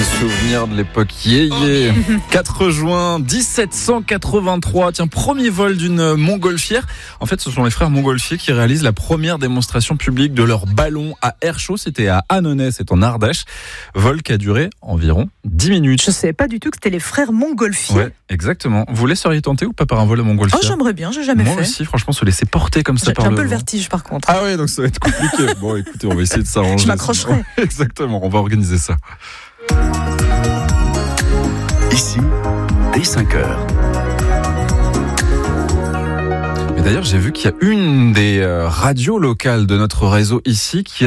Souvenir de l'époque yéyé. 4 juin 1783. Tiens, premier vol d'une montgolfière. En fait, ce sont les frères Montgolfier qui réalisent la première démonstration publique de leur ballon à air chaud. C'était à Annonay, c'est en Ardèche. Vol qui a duré environ 10 minutes. Je ne savais pas du tout que c'était les frères Montgolfier. Ouais, exactement. Vous seriez tenté ou pas par un vol à montgolfière? Oh, j'aimerais bien, j'ai jamais fait. Moi aussi, franchement, se laisser porter comme ça J'ai par un peu le vertige par contre. Ah ouais, donc ça va être compliqué. Bon, écoutez, on va essayer de s'arranger. Je m'accrocherai. Exactement, on va organiser ça. Ici, dès 5h. Et d'ailleurs, j'ai vu qu'il y a une des radios locales de notre réseau ici qui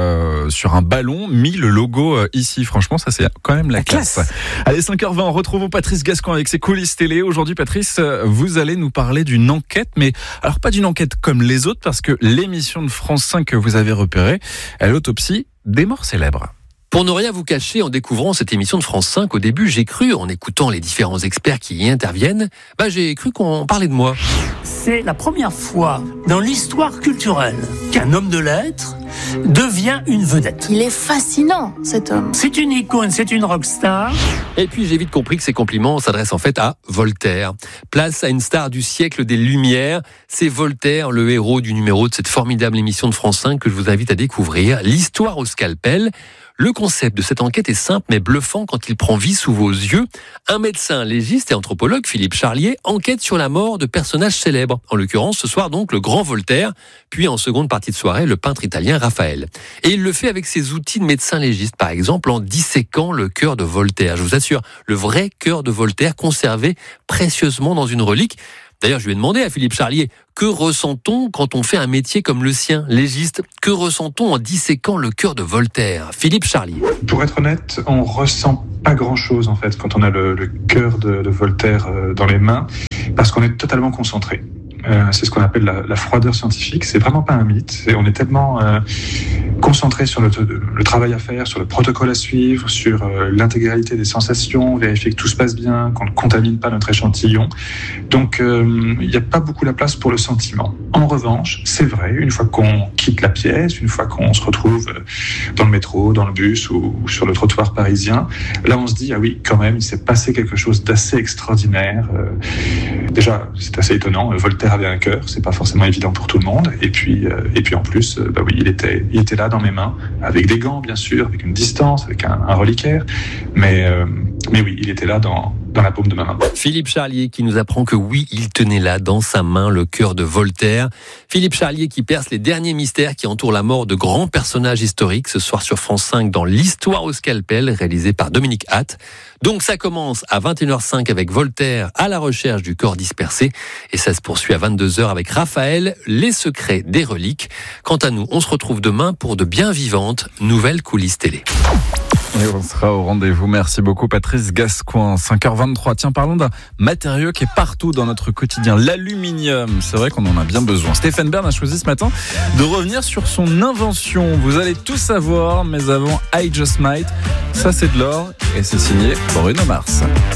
a sur un ballon mis le logo ici. Franchement, ça c'est quand même la classe. Allez, 5h20, retrouvons Patrice Gascoin avec ses coulisses télé. Aujourd'hui, Patrice, vous allez nous parler d'une enquête, mais alors pas d'une enquête comme les autres, parce que l'émission de France 5 que vous avez repérée, elle autopsie des morts célèbres. Pour ne rien vous cacher, en découvrant cette émission de France 5, au début, j'ai cru, en écoutant les différents experts qui y interviennent, j'ai cru qu'on parlait de moi. C'est la première fois dans l'histoire culturelle qu'un homme de lettres devient une vedette. Il est fascinant, cet homme. C'est une icône, c'est une rockstar. Et puis j'ai vite compris que ces compliments s'adressent en fait à Voltaire. Place à une star du siècle des Lumières. C'est Voltaire, le héros du numéro de cette formidable émission de France 5 que je vous invite à découvrir. L'histoire au scalpel. Le concept de cette enquête est simple mais bluffant quand il prend vie sous vos yeux. Un médecin légiste et anthropologue, Philippe Charlier, enquête sur la mort de personnages célèbres. En l'occurrence, ce soir donc le grand Voltaire, puis en seconde partie de soirée, le peintre italien Raphaël. Et il le fait avec ses outils de médecin légiste, par exemple en disséquant le cœur de Voltaire. Je vous assure, le vrai cœur de Voltaire conservé précieusement dans une relique. D'ailleurs, je lui ai demandé à Philippe Charlier, que ressent-on quand on fait un métier comme le sien, légiste? Que ressent-on en disséquant le cœur de Voltaire? Philippe Charlier. Pour être honnête, on ressent pas grand-chose en fait quand on a le cœur de Voltaire dans les mains, parce qu'on est totalement concentré. C'est ce qu'on appelle la froideur scientifique. C'est vraiment pas un mythe. On est tellement concentré sur le travail à faire, sur le protocole à suivre, sur l'intégralité des sensations, vérifier que tout se passe bien, qu'on ne contamine pas notre échantillon. Donc, il n'y a pas beaucoup la place pour le sentiment. En revanche, c'est vrai, une fois qu'on quitte la pièce, une fois qu'on se retrouve dans le métro, dans le bus ou sur le trottoir parisien, là, on se dit, ah oui, quand même, il s'est passé quelque chose d'assez extraordinaire. Déjà, c'est assez étonnant. Voltaire avait un cœur, c'est pas forcément évident pour tout le monde. Et puis en plus, oui, il était là dans mes mains, avec des gants bien sûr, avec une distance, avec un reliquaire. Mais oui, il était là dans la paume de ma main. Philippe Charlier qui nous apprend que oui, il tenait là dans sa main le cœur de Voltaire. Philippe Charlier qui perce les derniers mystères qui entourent la mort de grands personnages historiques ce soir sur France 5 dans l'Histoire au scalpel, réalisé par Dominique Hatt. Donc ça commence à 21h05 avec Voltaire à la recherche du corps dispersé et ça se poursuit à 22h avec Raphaël, les secrets des reliques. Quant à nous, on se retrouve demain pour de bien vivantes nouvelles coulisses télé. Et on sera au rendez-vous. Merci beaucoup Patrice Gascoin. 5h23. Tiens, parlons d'un matériau qui est partout dans notre quotidien, l'aluminium. C'est vrai qu'on en a bien besoin. Stéphane Bern a choisi ce matin de revenir sur son invention. Vous allez tout savoir, mais avant I Just Might, ça c'est de l'or et c'est signé Bruno Mars.